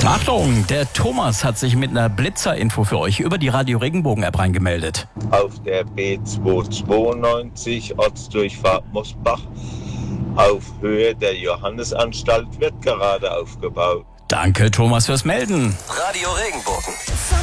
Achtung, der Thomas hat sich mit einer Blitzer-Info für euch über die Radio Regenbogen-App reingemeldet. Auf der B292 Ortsdurchfahrt Mosbach auf Höhe der Johannesanstalt wird gerade aufgebaut. Danke, Thomas, fürs Melden. Radio Regenbogen.